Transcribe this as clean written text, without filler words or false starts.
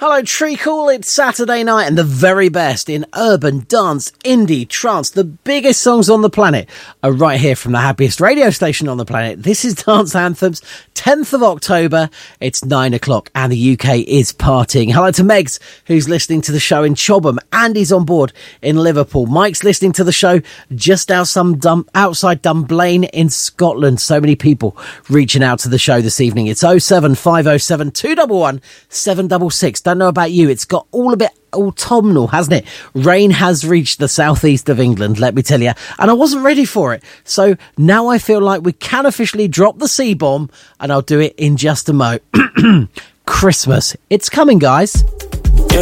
Hello, Treacle. It's Saturday night and the very best in urban, dance, indie, trance. The biggest songs on the planet are right here from the happiest radio station on the planet. This is Dance Anthems, 10th of October. It's 9 o'clock and the UK is partying. Hello to Megs, who's listening to the show in Chobham. Andy's on board in Liverpool. Mike's listening to the show just outside Dunblane in Scotland. So many people reaching out to the show this evening. It's 07507 211 766. Don't know about you, it's got all a bit autumnal, hasn't it? Rain has reached the southeast of England, let me tell you, and I wasn't ready for it. So now I feel like we can officially drop the C-bomb, and I'll do it in just a mo. Christmas, it's coming, guys.